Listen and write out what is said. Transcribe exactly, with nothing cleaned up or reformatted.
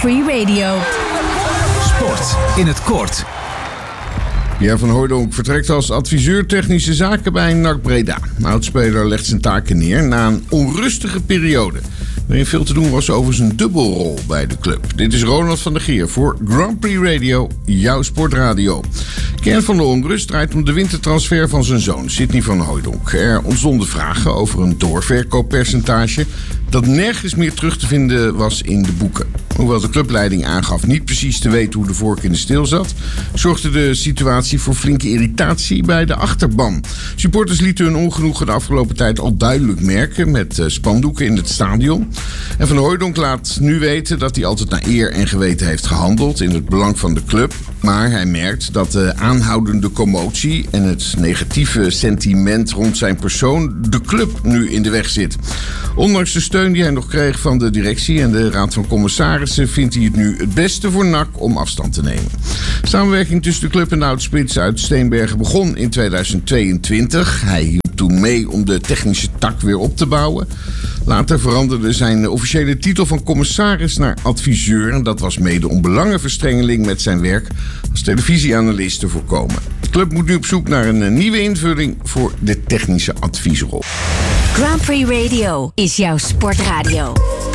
Prix Radio. Sport in het kort. Pierre van Hooijdonk vertrekt als adviseur technische zaken bij N A C Breda. De oudspeler legt zijn taken neer na een onrustige periode, waarin veel te doen was over zijn dubbelrol bij de club. Dit is Ronald van der Geer voor Grand Prix Radio, jouw sportradio. Kern van de onrust draait om de wintertransfer van zijn zoon, Sidney van Hooijdonk. Er ontstonden vragen over een doorverkooppercentage dat nergens meer terug te vinden was in de boeken. Hoewel de clubleiding aangaf niet precies te weten hoe de vork in de steel zat, zorgde de situatie voor flinke irritatie bij de achterban. Supporters lieten hun ongenoegen de afgelopen tijd al duidelijk merken met spandoeken in het stadion. En Van Hooijdonk laat nu weten dat hij altijd naar eer en geweten heeft gehandeld in het belang van de club. Maar hij merkt dat de aanhoudende commotie en het negatieve sentiment rond zijn persoon de club nu in de weg zit. Ondanks de steun die hij nog kreeg van de directie en de raad van commissarissen vindt hij het nu het beste voor N A C om afstand te nemen. Samenwerking tussen de club en de oudspits uit Steenbergen begon in tweeduizend tweeëntwintig. Hij hielp toen mee om de technische tak weer op te bouwen. Later veranderde zijn officiële titel van commissaris naar adviseur. En dat was mede om belangenverstrengeling met zijn werk als televisieanalist te voorkomen. De club moet nu op zoek naar een nieuwe invulling voor de technische adviesrol. Grand Prix Radio is jouw sportradio.